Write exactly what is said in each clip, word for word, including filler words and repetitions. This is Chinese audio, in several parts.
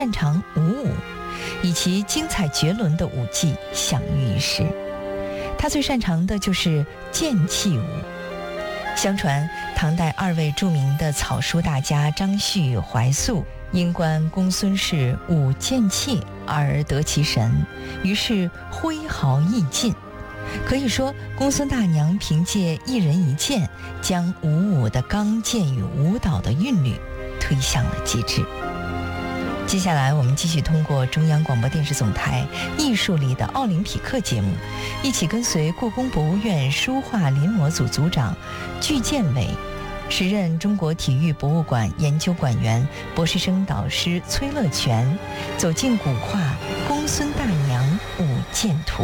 擅长武舞，以其精彩绝伦的舞技享誉一时。他最擅长的就是剑气舞。相传唐代二位著名的草书大家张旭、怀素因观公孙氏舞剑气而得其神，于是挥毫易尽。可以说，公孙大娘凭借一人一剑，将武舞的刚健与舞蹈的韵律推向了极致。接下来我们继续通过中央广播电视总台艺术里的奥林匹克节目，一起跟随故宫博物院书画临摹组组长具建伟，时任中国体育博物馆研究馆员、博士生导师崔乐全，走进古画《公孙大娘舞剑图》。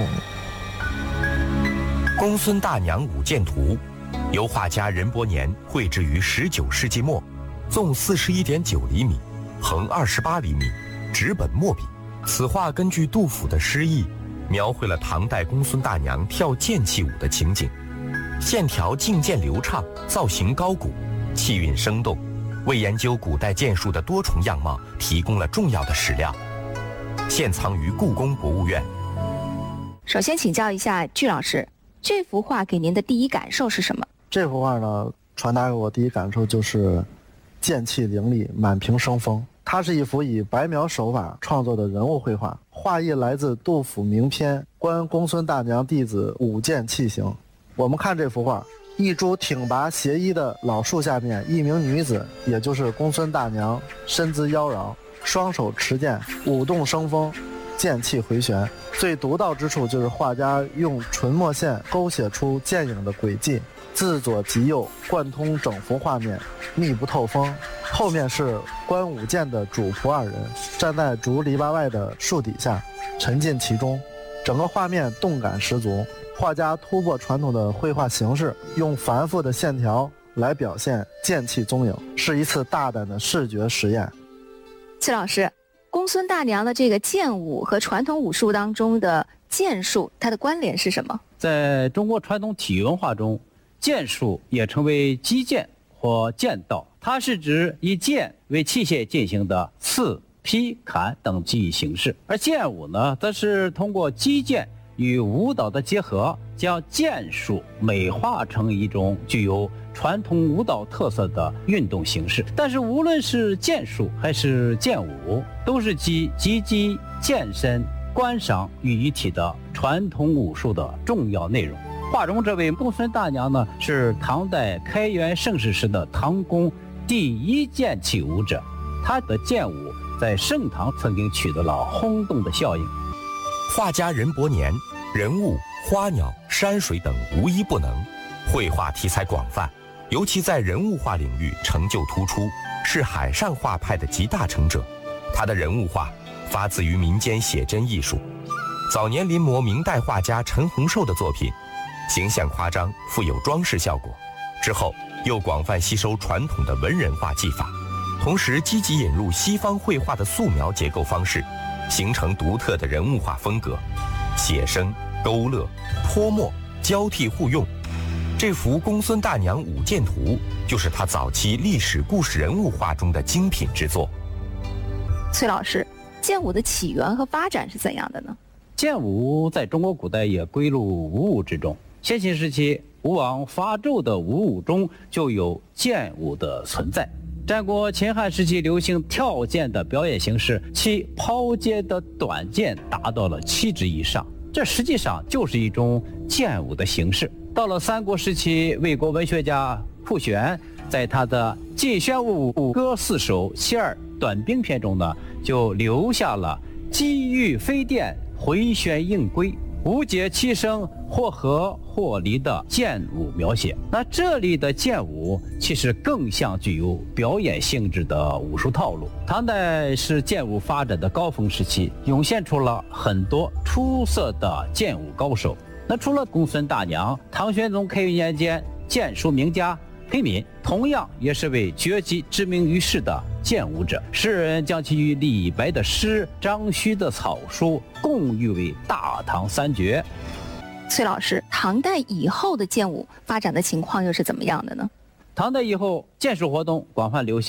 《公孙大娘舞剑图》由画家任伯年绘制于十九世纪末，纵四十一点九厘米，横二十八厘米，纸本墨笔。此画根据杜甫的诗意，描绘了唐代公孙大娘跳剑气舞的情景，线条劲健流畅，造型高古，气韵生动，为研究古代剑术的多重样貌提供了重要的史料。现藏于故宫博物院。 首先请教一下具老师，这幅画给您的第一感受是什么？ 这幅画呢，传达给我第一感受就是剑气凌厉，满屏生风。它是一幅以白描手法创作的人物绘画，画意来自杜甫名篇《观公孙大娘弟子舞剑器行》。我们看这幅画，一株挺拔斜依的老树下面，一名女子，也就是公孙大娘，身姿妖娆，双手持剑，舞动生风，剑气回旋。最独到之处就是画家用纯墨线勾写出剑影的轨迹，自左及右贯通整幅画面，密不透风。后面是观舞剑的主仆二人，站在竹篱笆外的树底下，沉浸其中，整个画面动感十足。画家突破传统的绘画形式，用繁复的线条来表现剑气踪影，是一次大胆的视觉实验。 崔老师，公孙大娘的这个剑舞和传统武术当中的剑术，它的关联是什么？ 在中国传统体育文化中，剑术也称为击剑或剑道，它是指以剑为器械进行的刺、劈、砍等技艺形式。而剑舞呢，则是通过击剑与舞蹈的结合，将剑术美化成一种具有传统舞蹈特色的运动形式。但是无论是剑术还是剑舞，都是集击击、健身、观赏于一体的传统武术的重要内容。画中这位公孙大娘呢，是唐代开元盛世时的唐宫第一剑气舞者，她的剑舞在盛唐曾经取得了轰动的效应。 画家任伯年，人物、花鸟、山水等无一不能，绘画题材广泛，尤其在人物画领域成就突出，是海上画派的集大成者。他的人物画发自于民间写真艺术，早年临摹明代画家陈洪寿的作品，形象夸张，富有装饰效果。之后又广泛吸收传统的文人画技法，同时积极引入西方绘画的素描结构方式，形成独特的人物画风格，写生、勾勒、泼墨交替互用。这幅《公孙大娘舞剑图》就是他早期历史故事人物画中的精品之作。 崔老师，剑舞的起源和发展是怎样的呢？ 剑舞在中国古代也归入武舞之中。先秦时期，吴王伐纣的武舞中就有剑舞的存在。战国秦汉时期流行跳剑的表演形式，其抛接的短剑达到了七指以上，这实际上就是一种剑舞的形式。到了三国时期，魏国文学家傅玄在他的《晋宣武舞歌四首其二短兵篇》中呢，就留下了机遇飞电，回旋应归，无解其声，或合或离的剑舞描写。那这里的剑舞其实更像具有表演性质的武术套路。唐代是剑舞发展的高峰时期，涌现出了很多出色的剑舞高手。那除了公孙大娘，唐玄宗开元年间剑术名家裴敏同样也是位绝技知名于世的剑舞者，诗人将其与李白的诗、张须的草书共誉为大唐三绝。 崔老师，唐代以后的剑舞发展的情况又是怎么样的呢？ 唐代以后，剑术活动广泛流行，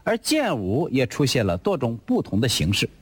而剑舞也出现了多种不同的形式。